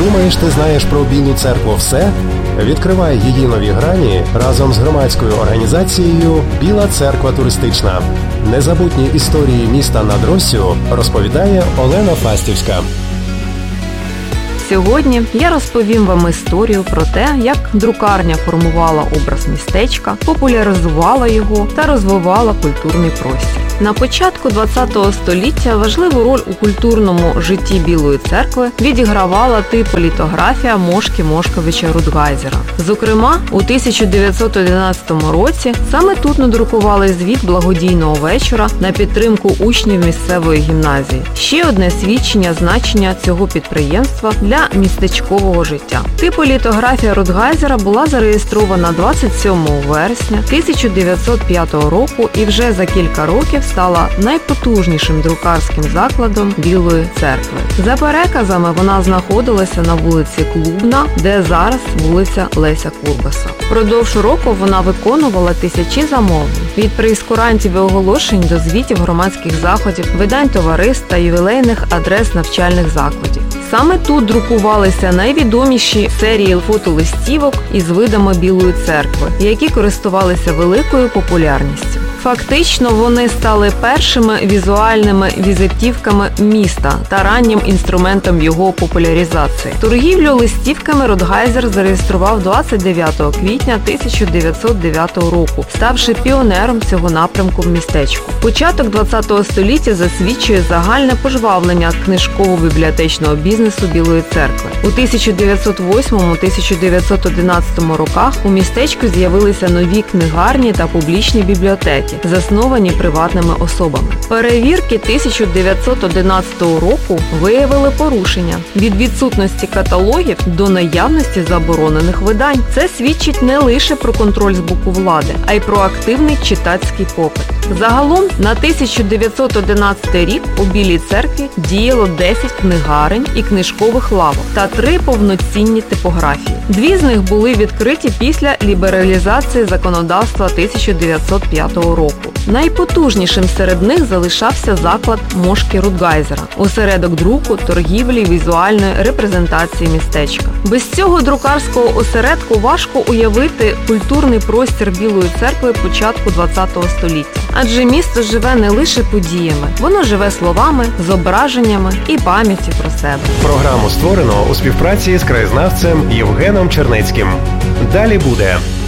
Думаєш, ти знаєш про Білу церкву все? Відкривай її нові грані разом з громадською організацією «Біла церква туристична». Незабутні історії міста над Россю розповідає Олена Фастівська. Сьогодні я розповім вам історію про те, як друкарня формувала образ містечка, популяризувала його та розвивала культурний простір. На початку ХХ століття важливу роль у культурному житті Білої церкви відігравала типолітографія Мошки Мошковича Рудгайзера. Зокрема, у 1911 році саме тут надрукували звіт благодійного вечора на підтримку учнів місцевої гімназії. Ще одне свідчення значення цього підприємства для містечкового життя. Типолітографія Рудгайзера була зареєстрована 27 вересня 1905 року і вже за кілька років стала найпотужнішим друкарським закладом Білої церкви. За переказами, вона знаходилася на вулиці Клубна, де зараз вулиця Леся Курбаса. Впродовж року вона виконувала тисячі замовлень. Від прейскурантів і оголошень до звітів громадських заходів, видань товариств та ювілейних адрес навчальних закладів. Саме тут друкувалися найвідоміші серії фотолистівок із видами Білої церкви, які користувалися великою популярністю. Фактично, вони стали першими візуальними візитівками міста та раннім інструментом його популяризації. Торгівлю листівками Рудгайзер зареєстрував 29 квітня 1909 року, ставши піонером цього напрямку в містечку. Початок ХХ століття засвідчує загальне пожвавлення книжково-бібліотечного бізнесу Білої церкви. У 1908-1911 роках у містечку з'явилися нові книгарні та публічні бібліотеки, засновані приватними особами. Перевірки 1911 року виявили порушення від відсутності каталогів до наявності заборонених видань. Це свідчить не лише про контроль з боку влади, а й про активний читацький попит. Загалом на 1911 рік у Білій церкві діяло 10 книгарень і книжкових лавок та 3 повноцінні типографії. 2 з них були відкриті після лібералізації законодавства 1905 року. Найпотужнішим серед них залишався заклад Мошки Рудгайзера – осередок друку, торгівлі, візуальної репрезентації містечка. Без цього друкарського осередку важко уявити культурний простір Білої церкви початку ХХ століття. Адже місто живе не лише подіями, воно живе словами, зображеннями і пам'яттю про себе. Програму створено у співпраці з краєзнавцем Євгеном Чернецьким. Далі буде.